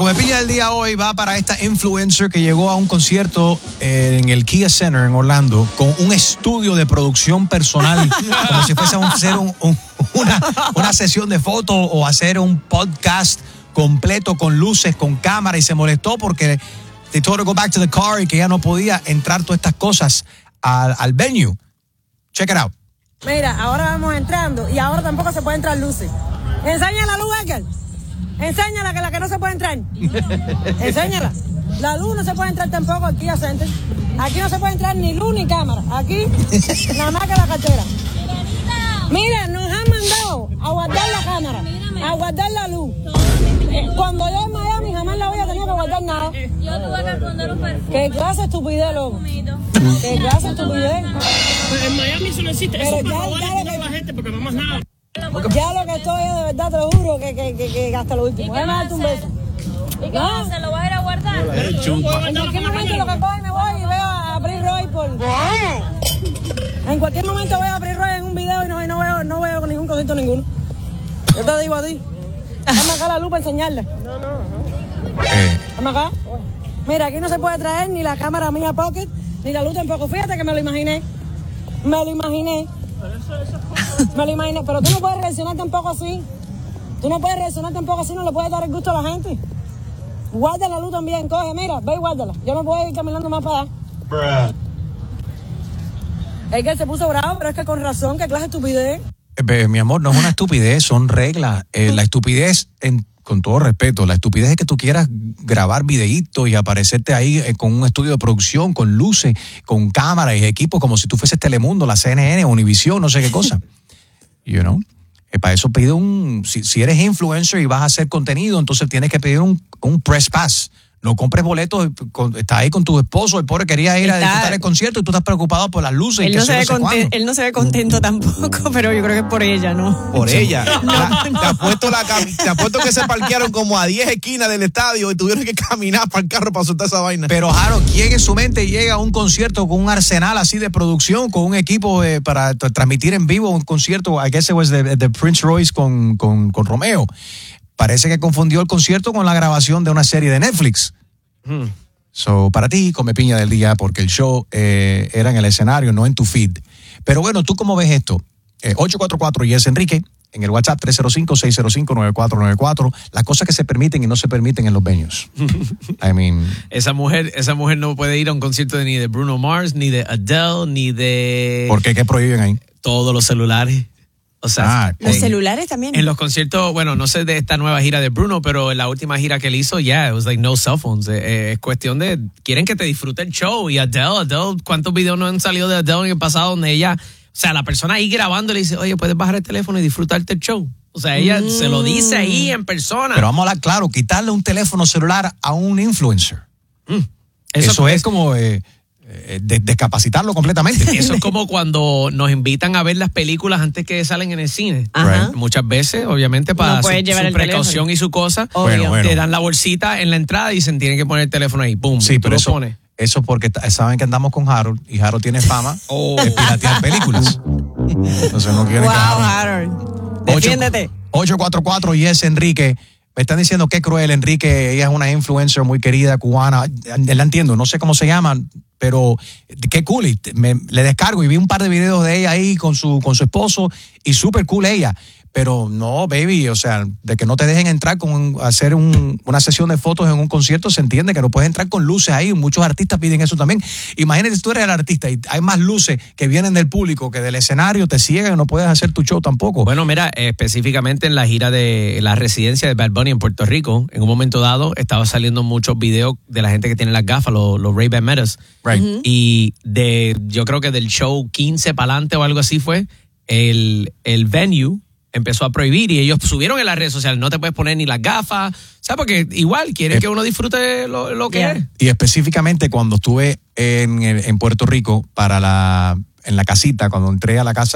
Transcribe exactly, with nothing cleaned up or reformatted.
Come Piña del día hoy va para esta influencer que llegó a un concierto en el Kia Center en Orlando con un estudio de producción personal, como si fuese a hacer un, un, una, una sesión de fotos o hacer un podcast completo con luces, con cámara, y se molestó porque they told her to go back to the car y que ya no podía entrar todas estas cosas al, al venue. Check it out. Mira, ahora vamos entrando y ahora tampoco se puede entrar luces. Enseña la luz, Edgar. Enséñala, que la que no se puede entrar. Enséñala. La luz no se puede entrar tampoco aquí a Center. Aquí no se puede entrar ni luz ni cámara. Aquí, nada más que la cartera. Mira, nos han mandado a guardar la cámara, a guardar la luz. Cuando yo en Miami jamás la voy a tener que guardar nada. Yo tuve que responder un perfil. ¿Qué clase de estupidez, loco? ¿Qué clase de estupidez? En Miami eso no existe. Pero Eso por ya, favor ya, es la gente porque no más nada. Ya lo que estoy es de verdad, te lo juro, que, que, que, que hasta lo último. Déjame darte un beso. ¿Y qué vas a hacer? ¿Lo vas a ir a guardar? En cualquier momento lo que cojo y me voy y veo a Prince Roy por... En cualquier momento veo a Prince Roy en un video y no, y no veo no veo ningún concierto ninguno. Yo te digo a ti. Dame acá la luz para enseñarle. No, no. Eh. Dame acá. Mira, aquí no se puede traer ni la cámara mía Pocket, ni la luz tampoco. Fíjate que me lo imaginé. Me lo imaginé. Me lo imaginé. Pero tú no puedes reaccionar tampoco así. Tú no puedes reaccionar tampoco así, no le puedes dar el gusto a la gente. Guarda la luz también, coge, mira, ve y guárdala. Yo no puedo ir caminando más para allá. Es que él se puso bravo, pero es que con razón, qué clase de estupidez. Eh, mi amor, no es una estupidez, son reglas. Eh, la estupidez, en, con todo respeto, la estupidez es que tú quieras grabar videitos y aparecerte ahí eh, con un estudio de producción, con luces, con cámaras y equipos, como si tú fueses Telemundo, la C N N, Univisión, no sé qué cosa. You know? Eh, para eso pide un... Si, si eres influencer y vas a hacer contenido, entonces tienes que pedir un, un press pass. No compres boletos, con, estás ahí con tu esposo, el pobre quería ir Está, a disfrutar el concierto y tú estás preocupado por las luces. Él, y no, que se ve no sé conten, él no se ve contento tampoco, pero yo creo que es por ella, ¿no? Por ella. La, te, apuesto la, te apuesto que se parquearon como a diez esquinas del estadio y tuvieron que caminar para el carro para soltar esa vaina. Pero, Jaro, ¿quién en su mente llega a un concierto con un arsenal así de producción, con un equipo eh, para t- transmitir en vivo un concierto? I guess it was de, de Prince Royce con, con, con Romeo. Parece que confundió el concierto con la grabación de una serie de Netflix. Hmm. So, para ti, Come Piña del día, porque el show eh, era en el escenario, no en tu feed. Pero bueno, ¿tú cómo ves esto? Eh, ocho cuatro cuatro Yes Enrique, en el WhatsApp tres cero cinco, seis cero cinco, nueve cuatro nueve cuatro, las cosas que se permiten y no se permiten en los venues. I mean... Esa mujer, esa mujer no puede ir a un concierto de, ni de Bruno Mars, ni de Adele, ni de... ¿Por qué? ¿Qué prohíben ahí? Todos los celulares. O sea, ah, los en, celulares también. En los conciertos, bueno, no sé de esta nueva gira de Bruno, pero en la última gira que él hizo, ya, yeah, it was like no cell phones. Eh, es cuestión de, quieren que te disfrute el show. Y Adele, Adele, ¿cuántos videos no han salido de Adele en el pasado donde ella, o sea, la persona ahí grabando le dice, oye, puedes bajar el teléfono y disfrutarte el show? O sea, ella mm. se lo dice ahí en persona. Pero vamos a hablar claro, quitarle un teléfono celular a un influencer. Mm. Eso, Eso es, es como... Eh, De, descapacitarlo completamente. Eso es como cuando nos invitan a ver las películas antes que salen en el cine. Ajá. Muchas veces, obviamente, para no su, su precaución teléfono. y su cosa, bueno, bueno. te dan la bolsita en la entrada y dicen, tienen que poner el teléfono ahí. ¡Pum! Sí, pero eso, pones. eso porque t- saben que andamos con Harold y Harold tiene fama oh. de piratear películas. Entonces no quieren wow, que Harold. Defiéndete. ocho cuatro cuatro Yes Enrique. Me están diciendo qué cruel, Enrique. Ella es una influencer muy querida, cubana. La entiendo, no sé cómo se llama, pero qué cool. Y me, le descargo y vi un par de videos de ella ahí con su, con su esposo y súper cool ella. Pero no, baby, o sea, de que no te dejen entrar con hacer un, una sesión de fotos en un concierto, se entiende que no puedes entrar con luces ahí. Muchos artistas piden eso también. Imagínate, si tú eres el artista y hay más luces que vienen del público que del escenario, te ciegan y no puedes hacer tu show tampoco. Bueno, mira, específicamente en la gira de la residencia de Bad Bunny en Puerto Rico, en un momento dado estaba saliendo muchos videos de la gente que tiene las gafas, los, los Ray-Ban Metas. Right. Uh-huh. Y de, yo creo que del show quince para adelante o algo así fue, el, el venue empezó a prohibir y ellos subieron en las redes sociales, no te puedes poner ni las gafas, ¿sabes? Porque igual quieren eh, que uno disfrute lo, lo que yeah. es. Y específicamente cuando estuve en, en Puerto Rico para la, en la casita, cuando entré a la casa